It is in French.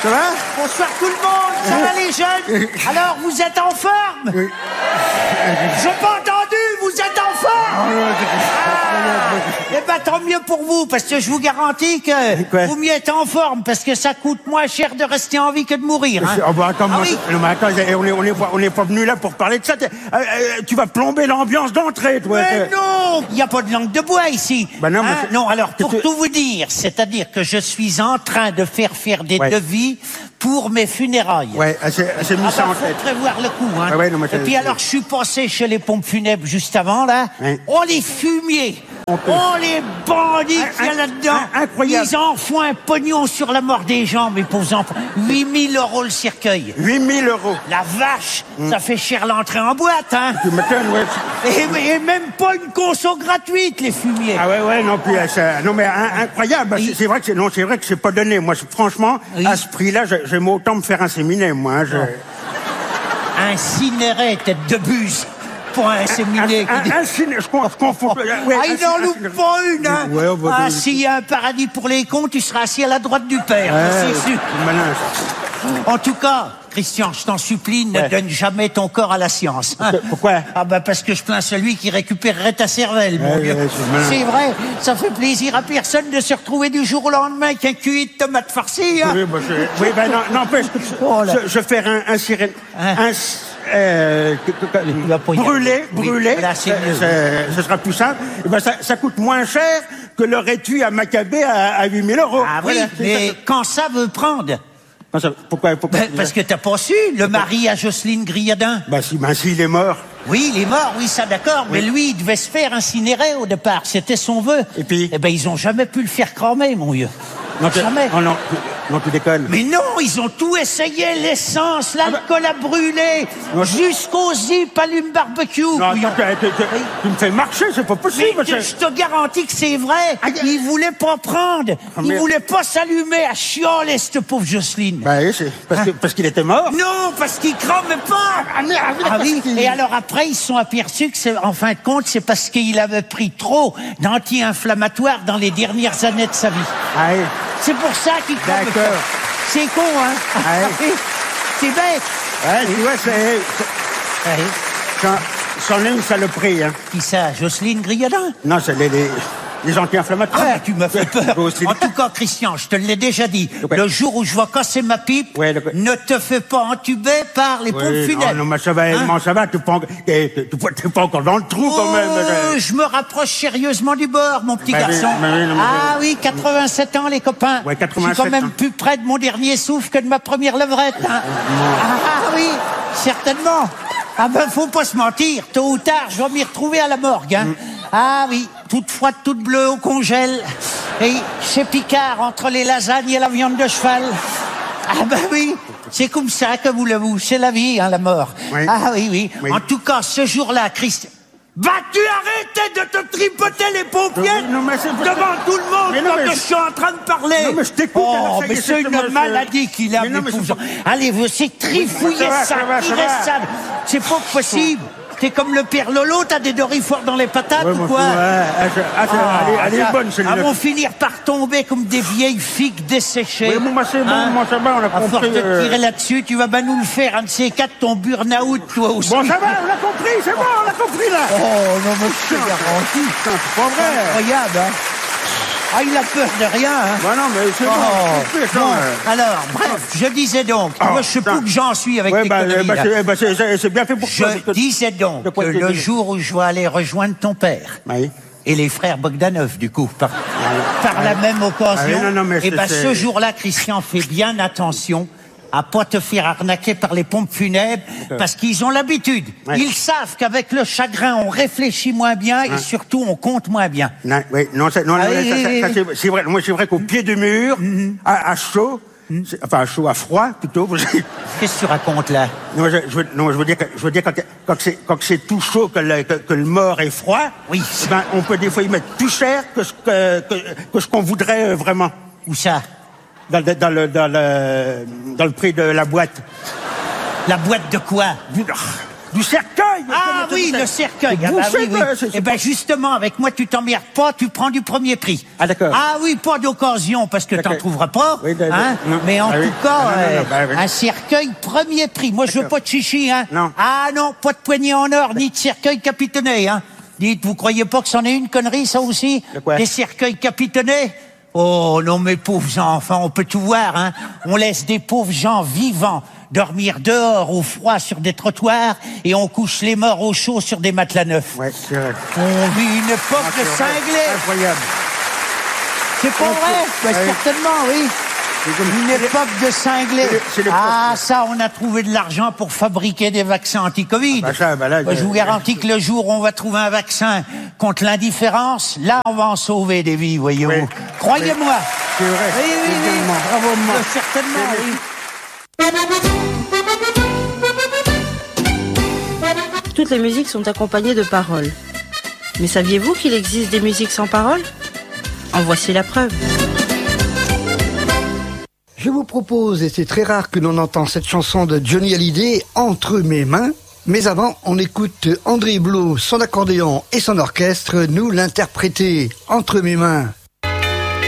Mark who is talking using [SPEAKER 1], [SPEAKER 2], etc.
[SPEAKER 1] Ça va?
[SPEAKER 2] Bonsoir tout le monde, ça va les jeunes? Alors, vous êtes en forme? J'ai pas entendu, vous êtes en forme? Eh ben, tant mieux pour vous, parce que je vous garantis que vous mieux êtes en forme, parce que ça coûte moins cher de rester en vie que de mourir. Hein.
[SPEAKER 1] Oh, bah, attends,
[SPEAKER 2] oui.
[SPEAKER 1] on n'est pas venu là pour parler de ça. Tu vas plomber l'ambiance d'entrée, toi.
[SPEAKER 2] Mais non, il n'y a pas de langue de bois ici.
[SPEAKER 1] Bah non,
[SPEAKER 2] hein? Non, alors pour tout vous dire, c'est-à-dire que je suis en train de faire des devis pour mes funérailles.
[SPEAKER 1] Ouais, c'est mis ça en tête.
[SPEAKER 2] Faut prévoir le coup, hein.
[SPEAKER 1] Ah ouais, non, mais
[SPEAKER 2] et puis alors, je suis passé chez les pompes funèbres juste avant, là.
[SPEAKER 1] Ouais.
[SPEAKER 2] Oh, les fumiers! Oh, les bandits qu'il y a là-dedans!
[SPEAKER 1] Incroyable!
[SPEAKER 2] Ils en font un pognon sur la mort des gens, mes pauvres enfants. 8 000 € le cercueil.
[SPEAKER 1] 8 000 €.
[SPEAKER 2] La vache! Ça fait cher l'entrée en boîte, hein!
[SPEAKER 1] Tu m'étonnes, ouais.
[SPEAKER 2] Et même pas une conso gratuite, les fumiers!
[SPEAKER 1] Ah ouais, non, puis non, mais incroyable.
[SPEAKER 2] Oui.
[SPEAKER 1] C'est vrai que c'est pas donné. Moi, franchement,
[SPEAKER 2] oui.
[SPEAKER 1] à ce prix-là, j'aime autant me faire inséminer, moi. Hein,
[SPEAKER 2] Incinérer, tête de buse! Pour inséminer.
[SPEAKER 1] Je confonds.
[SPEAKER 2] Ouais, il n'en loupe pas une, hein.
[SPEAKER 1] Ouais,
[SPEAKER 2] ah, s'il y a un paradis pour les cons, tu seras assis à la droite du père, c'est sûr.
[SPEAKER 1] Malin,
[SPEAKER 2] En tout cas, Christian, je t'en supplie, ne donne jamais ton corps à la science. Hein.
[SPEAKER 1] Pourquoi?
[SPEAKER 2] Ah bah parce que je plains celui qui récupérerait ta cervelle, mon vieux. C'est vrai, ça fait plaisir à personne de se retrouver du jour au lendemain avec un QI de tomate farcie. Hein.
[SPEAKER 1] Oui, ben n'empêche, je vais faire un sirène. Brûler,
[SPEAKER 2] voilà,
[SPEAKER 1] ce sera plus simple. Et ben ça coûte moins cher que leur étui à Maccabée à 8 000 €.
[SPEAKER 2] Ah oui, mais quand ça veut prendre?
[SPEAKER 1] Pourquoi
[SPEAKER 2] Parce que t'as pas su, le mari à Jocelyne Griadin.
[SPEAKER 1] S'il est mort.
[SPEAKER 2] Oui, il est mort, oui, ça d'accord, mais lui, il devait se faire incinérer au départ, c'était son vœu.
[SPEAKER 1] Et puis?
[SPEAKER 2] Eh ben, ils ont jamais pu le faire cramer, mon vieux. Jamais.
[SPEAKER 1] Non, tu déconnes.
[SPEAKER 2] Mais non, ils ont tout essayé, l'essence, l'alcool à brûler, jusqu'au zip allume-barbecue.
[SPEAKER 1] Non, tu me fais marcher, c'est pas possible.
[SPEAKER 2] Mais je te garantis que c'est vrai. Ils voulaient pas prendre. Ils voulaient pas s'allumer à chioler, cette pauvre Jocelyne.
[SPEAKER 1] Ben, c'est parce qu'il était mort.
[SPEAKER 2] Non, parce qu'il cramait pas. Ah oui. Et alors après, ils se sont aperçus que en fin de compte, c'est parce qu'il avait pris trop d'anti-inflammatoires dans les dernières années de sa vie.
[SPEAKER 1] Ah oui.
[SPEAKER 2] C'est pour ça qu'il crame pas. C'est con, hein?
[SPEAKER 1] Ah oui.
[SPEAKER 2] C'est bête.
[SPEAKER 1] Ouais, tu vois, c'en est une saloperie, hein.
[SPEAKER 2] Qui ça, Jocelyne Griadin?
[SPEAKER 1] Non, c'est les anti-inflammatoires.
[SPEAKER 2] Ah, tu m'as fait peur. En tout cas, Christian, je te l'ai déjà dit. Le jour où je vais casser ma pipe, ne te fais pas entuber par les pompes funèbres.
[SPEAKER 1] Non, mais ça va, t'es pas encore dans le trou, quand même.
[SPEAKER 2] Je me rapproche sérieusement du bord, mon petit garçon. Oui, 87 ans, les copains.
[SPEAKER 1] Ouais, 87
[SPEAKER 2] je suis quand même plus près de mon dernier souffle que de ma première levrette. Hein. Oui, certainement. Ah ben, faut pas se mentir. Tôt ou tard, je vais m'y retrouver à la morgue. Hein. Ah oui, toute froide, toute bleue au congèle. Et chez Picard, entre les lasagnes et la viande de cheval. Ah ben oui, c'est comme ça que voulez-vous. C'est la vie, hein, la mort.
[SPEAKER 1] Oui.
[SPEAKER 2] Ah oui. En tout cas, ce jour-là, Christ... Vas-tu arrêter de te tripoter les paupières devant tout le monde quand je suis en train de parler?
[SPEAKER 1] Non, mais je t'écoute.
[SPEAKER 2] Oh, mais c'est une maladie qu'il a, mes pauvres. Allez, vous c'est trifouiller ça, tirer ça. C'est pas possible. T'es comme le père Lolo, t'as des dorifores dans les patates ou quoi?
[SPEAKER 1] Elle est bonne, celle-là.
[SPEAKER 2] Elles vont finir par tomber comme des vieilles figues desséchées.
[SPEAKER 1] Oui, c'est bon, ça va, on a compris.
[SPEAKER 2] À force de tirer là-dessus, tu vas nous le faire, un de ces quatre, ton burn-out, toi aussi.
[SPEAKER 1] Bon, ça va, on a compris, c'est bon, on a compris, là.
[SPEAKER 2] Oh, non, mais je te garantis.
[SPEAKER 1] C'est pas vrai.
[SPEAKER 2] Incroyable, hein. Ah, il a peur de rien, hein.
[SPEAKER 1] Bah non, mais c'est bon.
[SPEAKER 2] Alors, bref, je disais donc, moi, je sais plus où j'en suis avec tes conneries,
[SPEAKER 1] c'est bien fait pour toi.
[SPEAKER 2] Je disais donc que le jour où je vais aller rejoindre ton père, et les frères Bogdanov, du coup, par la même occasion, ce jour-là, Christian, fais bien attention à pas te faire arnaquer par les pompes funèbres, parce qu'ils ont l'habitude. Ils savent qu'avec le chagrin, on réfléchit moins bien et surtout, on compte moins bien.
[SPEAKER 1] C'est vrai. Moi, c'est vrai qu'au pied du mur, à chaud, enfin à froid plutôt.
[SPEAKER 2] Qu'est-ce que tu racontes là?
[SPEAKER 1] Non, je veux dire quand c'est tout chaud que le mort est froid.
[SPEAKER 2] Oui.
[SPEAKER 1] Ben, on peut des fois y mettre plus cher que ce qu'on voudrait vraiment.
[SPEAKER 2] Où ça?
[SPEAKER 1] Dans le prix de la boîte.
[SPEAKER 2] La boîte de quoi?
[SPEAKER 1] Du cercueil.
[SPEAKER 2] Ah oui, le cercueil. Ah, bah, oui, oui. Eh ben justement, avec moi, tu t'emmerdes pas, tu prends du premier prix.
[SPEAKER 1] Ah d'accord.
[SPEAKER 2] Ah oui, pas d'occasion, parce que t'en trouveras pas.
[SPEAKER 1] Oui,
[SPEAKER 2] hein, mais en tout cas,
[SPEAKER 1] oui.
[SPEAKER 2] un cercueil premier prix. Moi, je veux pas de chichi, hein.
[SPEAKER 1] Non.
[SPEAKER 2] Ah non, pas de poignée en or, ni de cercueil capitonné, hein. Dites, vous croyez pas que c'en est une connerie, ça aussi?
[SPEAKER 1] De quoi?
[SPEAKER 2] Des cercueils capitonnés? Oh non, mes pauvres enfants, on peut tout voir, hein. On laisse des pauvres gens vivants dormir dehors au froid sur des trottoirs et on couche les morts au chaud sur des matelas neufs.
[SPEAKER 1] Ouais, c'est vrai.
[SPEAKER 2] On vit une époque de cinglés.
[SPEAKER 1] Incroyable.
[SPEAKER 2] C'est pas vrai? Bah, certainement, oui. Une époque de cinglés. Ah, ça, on a trouvé de l'argent pour fabriquer des vaccins anti-Covid.
[SPEAKER 1] Ah, bah ça, bah là,
[SPEAKER 2] je vous garantis que le jour où on va trouver un vaccin contre l'indifférence, là, on va en sauver des vies, voyez-vous.
[SPEAKER 1] Oui.
[SPEAKER 2] Croyez-moi.
[SPEAKER 1] C'est vrai.
[SPEAKER 2] Oui, oui, oui.
[SPEAKER 1] Bravo, moi.
[SPEAKER 2] Certainement, oui.
[SPEAKER 3] Toutes les musiques sont accompagnées de paroles. Mais saviez-vous qu'il existe des musiques sans paroles? En voici la preuve.
[SPEAKER 4] Je vous propose, et c'est très rare que l'on entend cette chanson de Johnny Hallyday, Entre mes mains. Mais avant, on écoute André Blot, son accordéon et son orchestre, nous l'interpréter Entre mes mains.